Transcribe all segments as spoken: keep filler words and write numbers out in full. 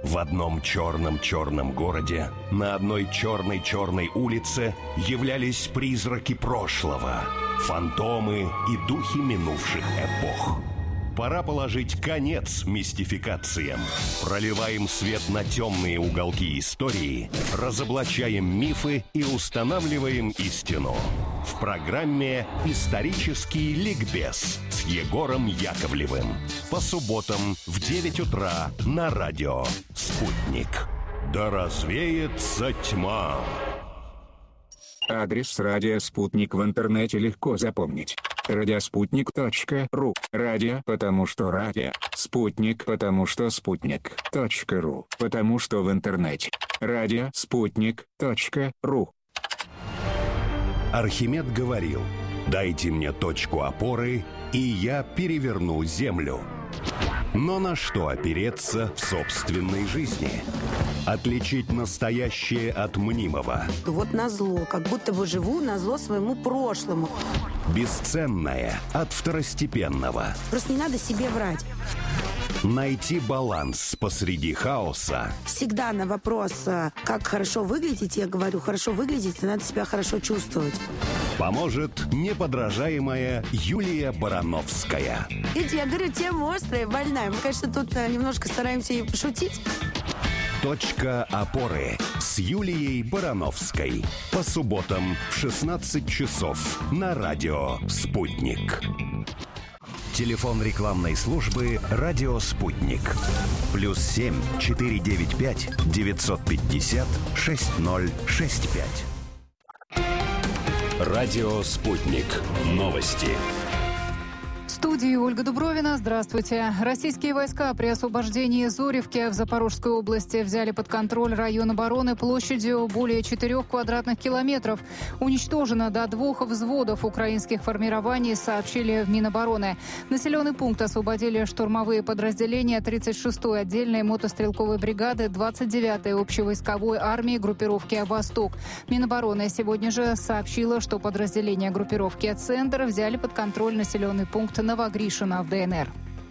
В одном черном-черном городе на одной черной-черной улице являлись призраки прошлого, фантомы и духи минувших эпох. Пора положить конец мистификациям. Проливаем свет на темные уголки истории, разоблачаем мифы и устанавливаем истину. В программе «Исторический ликбез» с Егором Яковлевым. По субботам в девять утра на радио «Спутник». Да развеется тьма. Адрес радио «Спутник» в интернете легко запомнить. радиоспутник точка ру. Радио, потому что радио. Спутник, потому что спутник. .ру, потому что в интернете. радио спутник точка ру. Архимед говорил: «Дайте мне точку опоры, и я переверну землю». Но на что опереться в собственной жизни? Отличить настоящее от мнимого. Вот назло, как будто бы живу назло своему прошлому. Бесценное от второстепенного. Просто не надо себе врать. Найти баланс посреди хаоса. Всегда на вопрос, как хорошо выглядеть, я говорю, хорошо выглядеть, надо себя хорошо чувствовать. Поможет неподражаемая Юлия Барановская. Видите, я говорю, тема острая, больная. Мы, конечно, тут немножко стараемся и пошутить. Точка опоры с Юлией Барановской. По субботам в шестнадцать часов на радио «Спутник». Телефон рекламной службы «Радио Спутник». Плюс семь четыре девять пять девятьсот пятьдесят шесть ноль шесть пять. Радио «Спутник». Новости. В студии Ольга Дубровина. Здравствуйте. Российские войска при освобождении Зоревки в Запорожской области взяли под контроль район обороны площадью более четырех квадратных километров. Уничтожено до двух взводов украинских формирований, сообщили в Минобороны. Населенный пункт освободили штурмовые подразделения тридцать шестой отдельной мотострелковой бригады двадцать девятой общевойсковой армии группировки «Восток». Минобороны сегодня же сообщила, что подразделения группировки «Центр» взяли под контроль населенный пункт Новогришино в ДНР.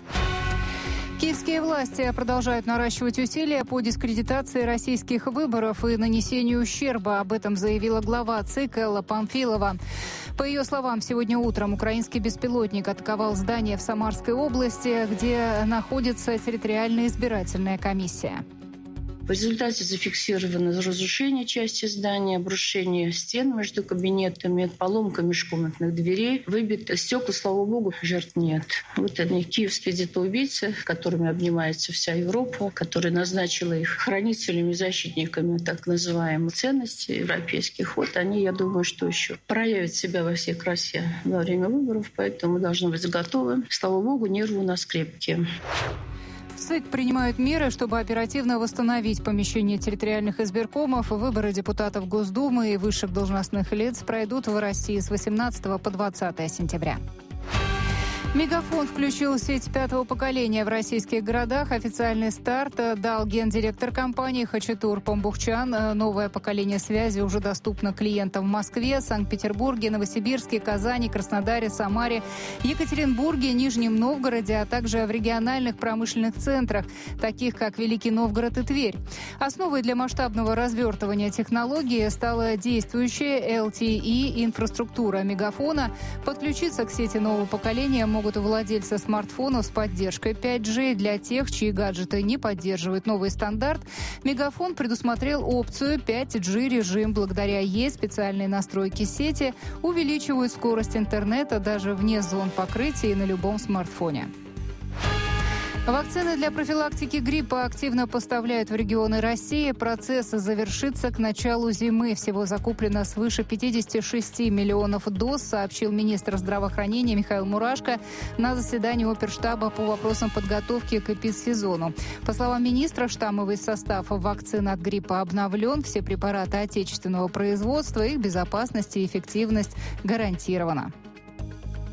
Киевские власти продолжают наращивать усилия по дискредитации российских выборов и нанесению ущерба. Об этом заявила глава ЦИК Элла Памфилова. По ее словам, сегодня утром украинский беспилотник атаковал здание в Самарской области, где находится территориальная избирательная комиссия. В результате зафиксировано разрушение части здания, обрушение стен между кабинетами, поломка межкомнатных дверей, выбито стекла, слава богу, жертв нет. Вот они, киевские детоубийцы, которыми обнимается вся Европа, которая назначила их хранителями, защитниками так называемых ценностей европейских. Вот они, я думаю, что еще проявят себя во всей красе во время выборов, поэтому мы должны быть готовы. Слава богу, нервы у нас крепкие. ЦИК принимают меры, чтобы оперативно восстановить помещение территориальных избиркомов. Выборы депутатов Госдумы и высших должностных лиц пройдут в России с восемнадцатого по двадцатое сентября. Мегафон включил сеть пятого поколения в российских городах. Официальный старт дал гендиректор компании Хачатур Помбухчан. Новое поколение связи уже доступно клиентам в Москве, Санкт-Петербурге, Новосибирске, Казани, Краснодаре, Самаре, Екатеринбурге, Нижнем Новгороде, а также в региональных промышленных центрах, таких как Великий Новгород и Тверь. Основой для масштабного развертывания технологии стала действующая эл ти и-инфраструктура Мегафона. Подключиться к сети нового поколения могут могут владельцы смартфонов с поддержкой пять джи. Для тех, чьи гаджеты не поддерживают новый стандарт, Мегафон предусмотрел опцию пять джи режим. Благодаря ей специальные настройки сети увеличивают скорость интернета даже вне зон покрытия и на любом смартфоне. Вакцины для профилактики гриппа активно поставляют в регионы России. Процесс завершится к началу зимы. Всего закуплено свыше пятьдесят шесть миллионов доз, сообщил министр здравоохранения Михаил Мурашко на заседании оперштаба по вопросам подготовки к эпидсезону. По словам министра, штаммовый состав вакцин от гриппа обновлен. Все препараты отечественного производства, их безопасность и эффективность гарантирована.